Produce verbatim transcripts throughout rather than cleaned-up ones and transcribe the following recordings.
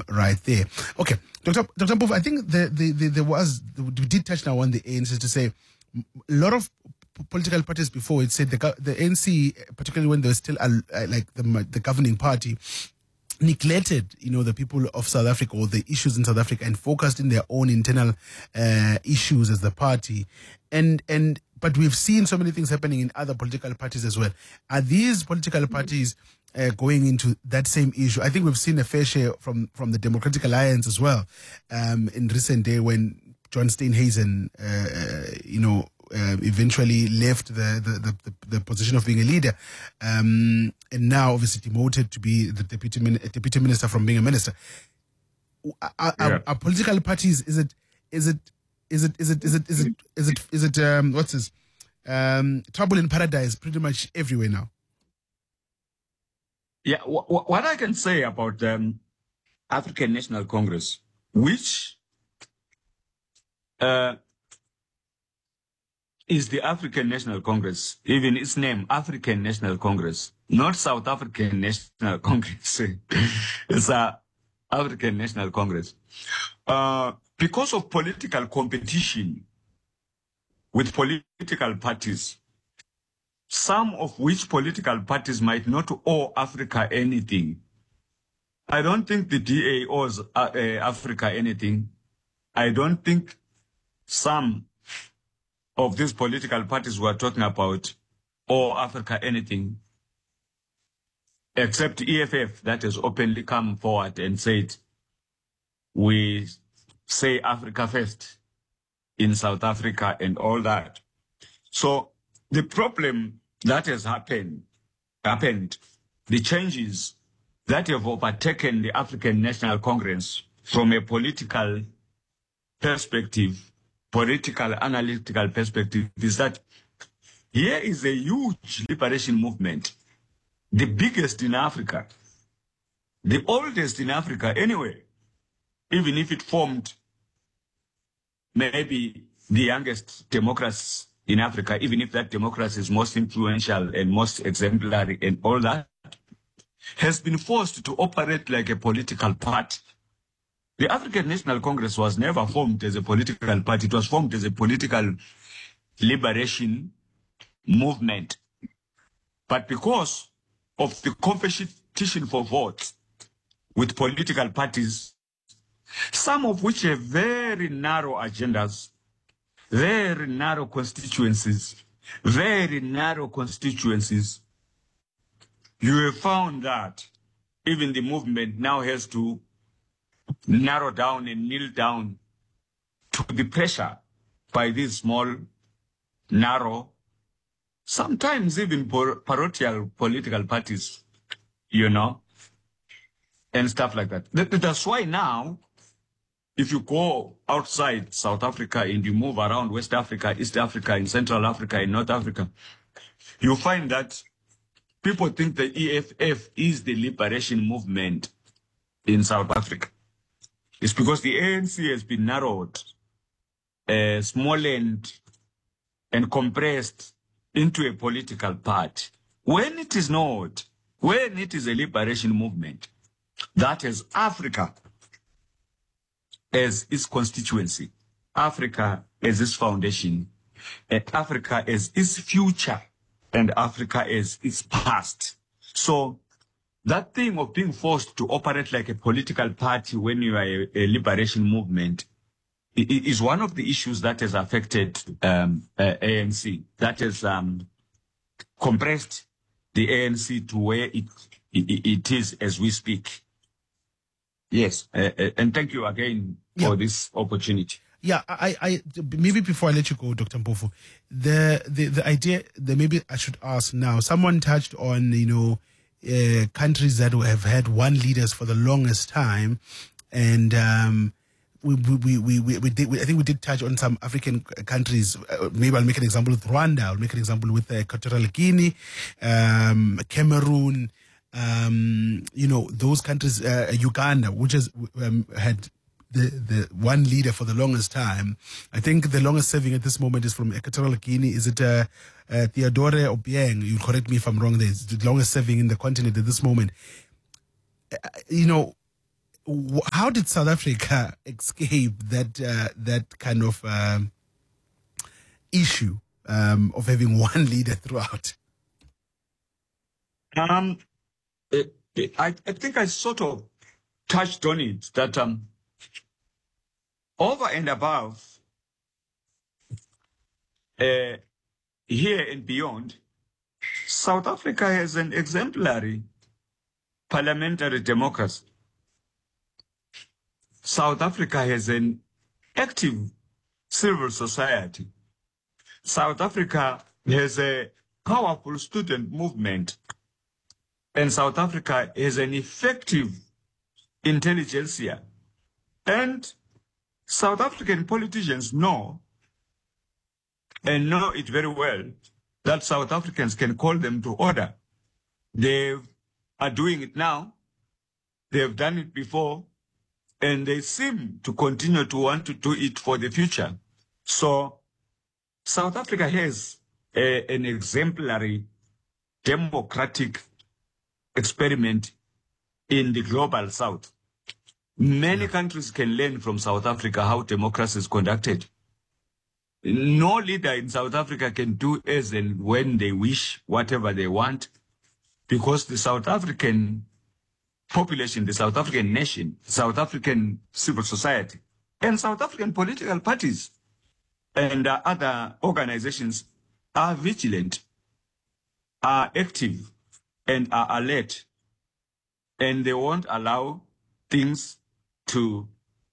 right there. Okay, Doctor Doctor Mpofu, I think the, the, the, there was, we did touch now on the A N C to say a lot of political parties before it said the, the A N C, particularly when they were still uh, like the, the governing party, neglected, you know, the people of South Africa or the issues in South Africa and focused in their own internal uh, issues as the party. And, and, but we've seen so many things happening in other political parties as well. Are these political parties uh, going into that same issue? I think we've seen a fair share from, from the Democratic Alliance as well um, in recent day when John Steenhuisen, uh, you know, Uh, eventually left the the, the, the the position of being a leader, um, and now obviously demoted to be the deputy min- deputy minister from being a minister. Are, are, yeah. are political parties? Is it is it is it is it is it is it is it is it um, what's this um, trouble in paradise pretty much everywhere now? Yeah, w- w- what I can say about the um, African National Congress, which uh, is the African National Congress, even its name, African National Congress, not South African National Congress. It's a African National Congress. Uh, because of political competition with political parties, some of which political parties might not owe Africa anything. I don't think the D A owes uh, uh, Africa anything. I don't think some of these political parties we're talking about owe Africa anything, except E F F that has openly come forward and said, we say Africa first in South Africa and all that. So the problem that has happened, happened, the changes that have overtaken the African National Congress from a political perspective, political, analytical perspective, is that here is a huge liberation movement, the biggest in Africa, the oldest in Africa anyway, even if it formed maybe the youngest democracy in Africa, even if that democracy is most influential and most exemplary and all that, has been forced to operate like a political party. The African National Congress was never formed as a political party. It was formed as a political liberation movement. But because of the competition for votes with political parties, some of which have very narrow agendas, very narrow constituencies, very narrow constituencies, you have found that even the movement now has to narrow down and kneel down to the pressure by these small, narrow, sometimes even parochial political parties, you know, and stuff like that. That's why now, if you go outside South Africa and you move around West Africa, East Africa, in Central Africa, and North Africa, you find that people think the E F F is the liberation movement in South Africa. It's because the A N C has been narrowed, uh, smallened, and compressed into a political party. When it is not, when it is a liberation movement, that is Africa as its constituency, Africa as its foundation, and Africa as its future, and Africa as its past. So that thing of being forced to operate like a political party when you are a, a liberation movement is one of the issues that has affected um, uh, A N C, that has um, compressed the A N C to where it, it, it is as we speak. Yes, uh, uh, and thank you again yeah. for this opportunity. Yeah, I, I, maybe before I let you go, Doctor Mpofu, the, the, the idea that maybe I should ask now, someone touched on, you know, uh, countries that have had one leaders for the longest time, and um, we, we, we, we, we did, we, I think we did touch on some African countries. Uh, maybe I'll make an example with Rwanda, I'll make an example with uh, Equatorial Guinea, um, Cameroon, um, you know, those countries, uh, Uganda, which has um, had the, the one leader for the longest time. I think the longest serving at this moment is from Equatorial Guinea. Is it uh, uh, Theodore Obiang? You correct me if I'm wrong there. It's the longest serving in the continent at this moment. Uh, you know, wh- how did South Africa escape that uh, that kind of um, issue um, of having one leader throughout? Um, it, it, I, I think I sort of touched on it that um, over and above, uh, here and beyond, South Africa has an exemplary parliamentary democracy. South Africa has an active civil society. South Africa has a powerful student movement. And South Africa has an effective intelligentsia. And South African politicians know, and know it very well, that South Africans can call them to order. They are doing it now. They have done it before. And they seem to continue to want to do it for the future. So South Africa has a, an exemplary democratic experiment in the global south. Many countries can learn from South Africa how democracy is conducted. No leader in South Africa can do as and when they wish, whatever they want, because the South African population, the South African nation, South African civil society, and South African political parties and uh, other organizations are vigilant, are active, and are alert, and they won't allow things to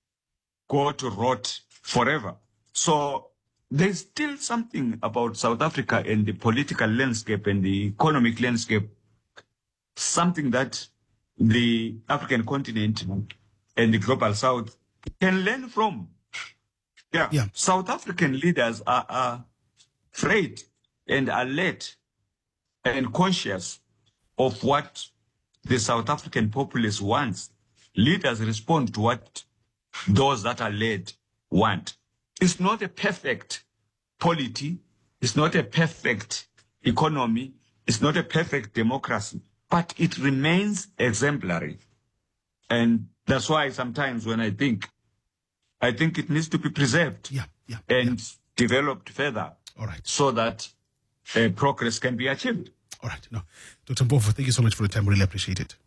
go to rot forever. So there's still something about South Africa and the political landscape and the economic landscape, something that the African continent and the global south can learn from. Yeah. Yeah. South African leaders are, are afraid and alert and conscious of what the South African populace wants. Leaders respond to what those that are led want. It's not a perfect polity. It's not a perfect economy. It's not a perfect democracy, but it remains exemplary. And that's why sometimes when I think, I think it needs to be preserved Yeah, yeah, and yeah. developed further. All right. So that uh, progress can be achieved. All right. No, Doctor Mpofu, thank you so much for the time. Really appreciate it.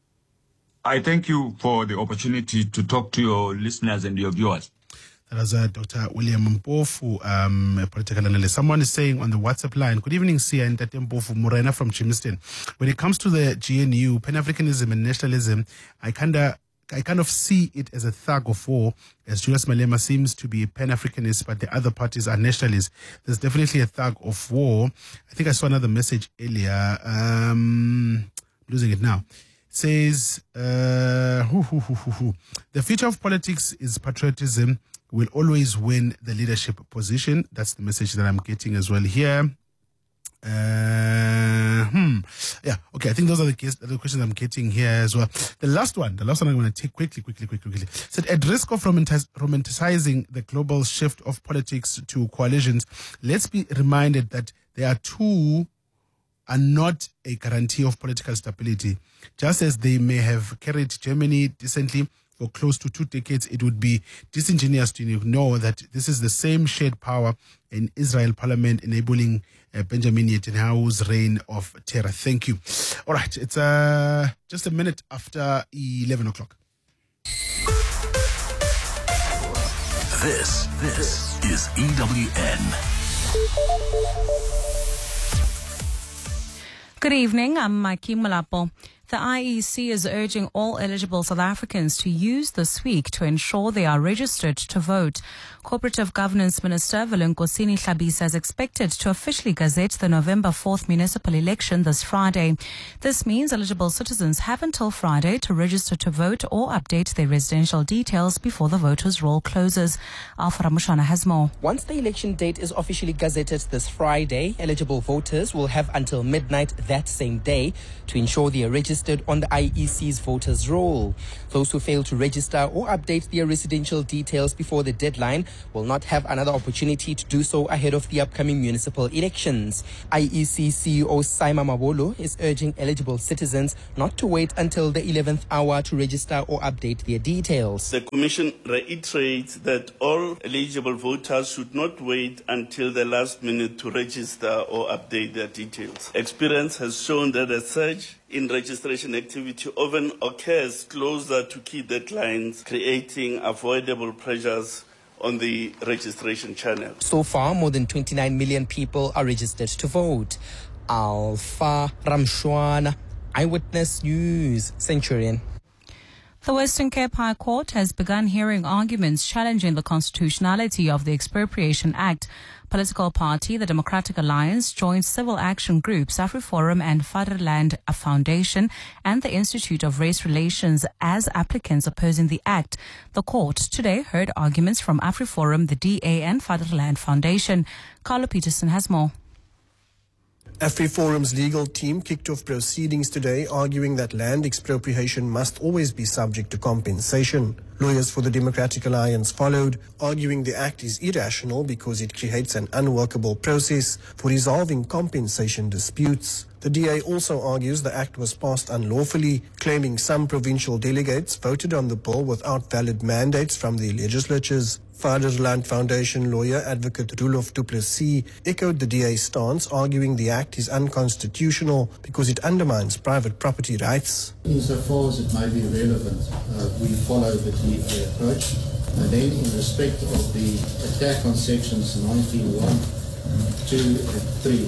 I thank you for the opportunity to talk to your listeners and your viewers. That was uh, Doctor William Mpofu, um, a political analyst. Someone is saying on the WhatsApp line, good evening, Sia and Tate Mpofu, Morena from Chimiston. When it comes to the G N U, Pan-Africanism and nationalism, I kind of I kind of see it as a thug of war, as Julius Malema seems to be a Pan-Africanist, but the other parties are nationalists. There's definitely a thug of war. I think I saw another message earlier. Um, losing it now. Says, uh, hoo, hoo, hoo, hoo, hoo. The future of politics is patriotism will always win the leadership position. That's the message that I'm getting as well here. Uh, hmm. Yeah. Okay. I think those are the, case, the questions I'm getting here as well. The last one, the last one I'm going to take quickly, quickly, quickly, quickly. Said, at risk of romantic- romanticizing the global shift of politics to coalitions, let's be reminded that there are two are not a guarantee of political stability. Just as they may have carried Germany decently for close to two decades, it would be disingenuous to ignore that this is the same shared power in Israel parliament enabling uh, Benjamin Netanyahu's reign of terror. Thank you. All right, it's uh, just a minute after eleven o'clock. This, this is E W N. Good evening, I'm Maiki Malapo. The I E C is urging all eligible South Africans to use this week to ensure they are registered to vote. Cooperative Governance Minister Velenkosini Hlabisa is expected to officially gazette the November fourth municipal election this Friday. This means eligible citizens have until Friday to register to vote or update their residential details before the voters' roll closes. Alpha Ramushana has more. Once the election date is officially gazetted this Friday, eligible voters will have until midnight that same day to ensure they are registered registered on the I E C's voters roll. Those who fail to register or update their residential details before the deadline will not have another opportunity to do so ahead of the upcoming municipal elections. I E C C E O Saima Mabolo is urging eligible citizens not to wait until the eleventh hour to register or update their details. The Commission reiterates that all eligible voters should not wait until the last minute to register or update their details. Experience has shown that a surge in registration activity often occurs closer to key deadlines, creating avoidable pressures on the registration channel. So far, more than twenty-nine million people are registered to vote. Alpha Ramshwana, Eyewitness News, Centurion. The Western Cape High Court has begun hearing arguments challenging the constitutionality of the Expropriation Act. Political party, the Democratic Alliance, joined civil action groups AfriForum and Vaderland Foundation and the Institute of Race Relations as applicants opposing the act. The court today heard arguments from AfriForum, the D A and Vaderland Foundation. Carlo Peterson has more. AfriForum's legal team kicked off proceedings today, arguing that land expropriation must always be subject to compensation. Lawyers for the Democratic Alliance followed, arguing the act is irrational because it creates an unworkable process for resolving compensation disputes. The D A also argues the act was passed unlawfully, claiming some provincial delegates voted on the bill without valid mandates from the legislatures. Vaderland Foundation lawyer advocate Roelof du Plessis echoed the D A's stance, arguing the act is unconstitutional because it undermines private property rights. Insofar as it may be relevant, uh, we follow the D A approach. And then in respect of the attack on sections nineteen one, two and three,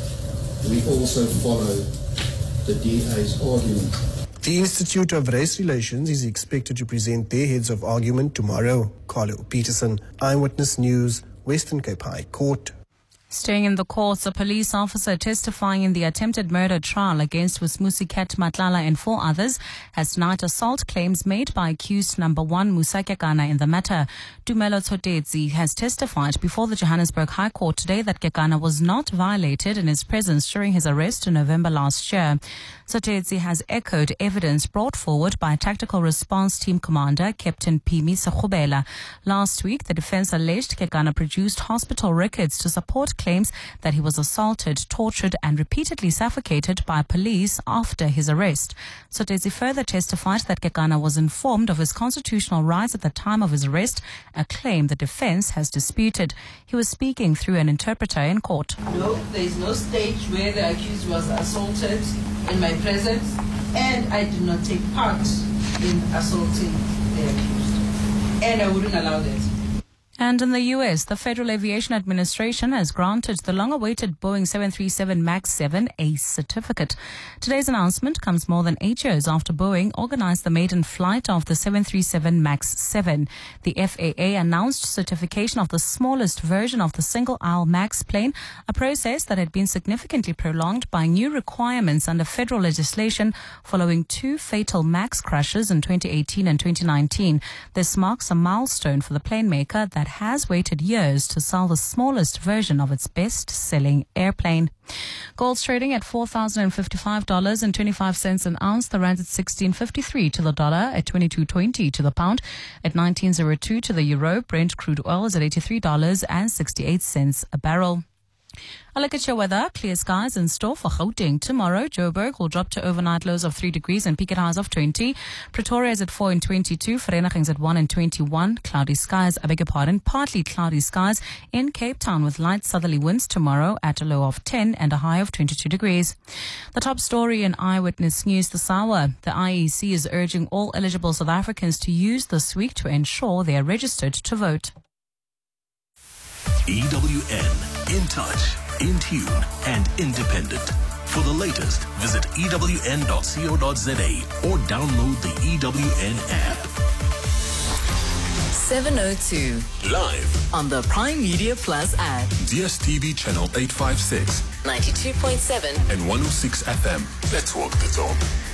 we also follow the D A's argument. The Institute of Race Relations is expected to present their heads of argument tomorrow. Carlo Peterson, Eyewitness News, Western Cape High Court. Staying in the courts, a police officer testifying in the attempted murder trial against Wismusikat Matlala and four others has denied assault claims made by accused number one Musa Kekana in the matter. Tumelo Tsotetsi has testified before the Johannesburg High Court today that Kekana was not violated in his presence during his arrest in November last year. Tsotetsi has echoed evidence brought forward by Tactical Response Team Commander Captain Pimi Sekhubela. Last week, the defense alleged Kekana produced hospital records to support claims that he was assaulted, tortured and repeatedly suffocated by police after his arrest. Tsotetsi further testified that Kekana was informed of his constitutional rights at the time of his arrest, a claim the defense has disputed. He was speaking through an interpreter in court. No, there is no stage where the accused was assaulted in my presence, and I did not take part in assaulting the accused, and I wouldn't allow that. And in the U S, the Federal Aviation Administration has granted the long-awaited Boeing seven thirty-seven MAX seven a certificate. Today's announcement comes more than eight years after Boeing organized the maiden flight of the seven thirty-seven MAX seven. The F A A announced certification of the smallest version of the single-aisle MAX plane, a process that had been significantly prolonged by new requirements under federal legislation following two fatal MAX crashes in twenty eighteen and twenty nineteen. This marks a milestone for the plane maker that has waited years to sell the smallest version of its best-selling airplane. Gold's trading at four thousand fifty-five dollars and twenty-five cents an ounce. The rand at sixteen fifty-three to the dollar, at twenty-two twenty to the pound, at nineteen oh two to the euro. Brent crude oil is at eighty-three dollars and sixty-eight cents a barrel. A look at your weather. Clear skies in store for Gauteng. Tomorrow, Joburg will drop to overnight lows of three degrees and peak at highs of twenty. Pretoria is at four and twenty-two. Vereeniging is at one and twenty-one. Cloudy skies, I beg your pardon, partly cloudy skies in Cape Town with light southerly winds tomorrow at a low of ten and a high of twenty-two degrees. The top story in Eyewitness News this hour. The I E C is urging all eligible South Africans to use this week to ensure they are registered to vote. E W N, in touch, in tune, and independent. For the latest, visit E W N dot co dot za or download the E W N app. seven oh two. Live on the Prime Media Plus app. D S T V channel eight fifty-six. ninety-two point seven. And one oh six F M. Let's walk the talk.